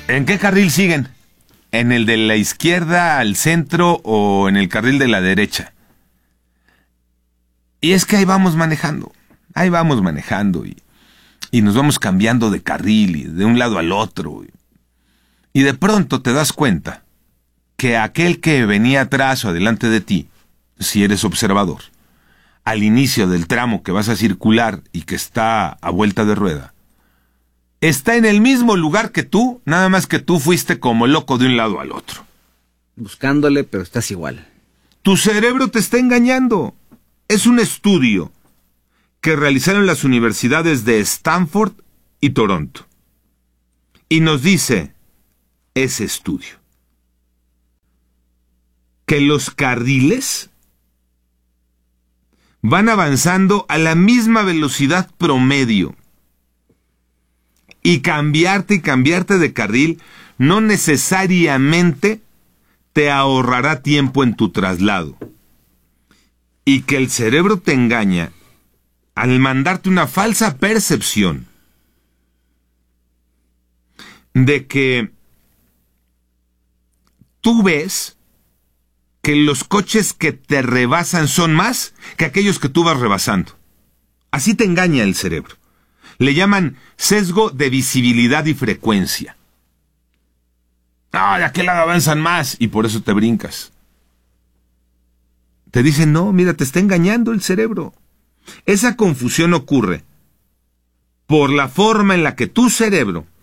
¿En qué carril siguen? ¿En el de la izquierda, al centro o en el carril de la derecha? Y es que ahí vamos manejando y nos vamos cambiando de carril y de un lado al otro. Y de pronto te das cuenta que aquel que venía atrás o adelante de ti, si eres observador, al inicio del tramo que vas a circular y que está a vuelta de rueda, está en el mismo lugar que tú, nada más que tú fuiste como loco de un lado al otro. Buscándole, pero estás igual. Tu cerebro te está engañando. Es un estudio que realizaron las universidades de Stanford y Toronto. Y nos dice ese estudio que los carriles van avanzando a la misma velocidad promedio. Y cambiarte de carril no necesariamente te ahorrará tiempo en tu traslado. Y que el cerebro te engaña al mandarte una falsa percepción de que tú ves que los coches que te rebasan son más que aquellos que tú vas rebasando. Así te engaña el cerebro. Le llaman sesgo de visibilidad y frecuencia. De aquel lado avanzan más y por eso te brincas. Te dicen, no, mira, te está engañando el cerebro. Esa confusión ocurre por la forma en la que tu cerebro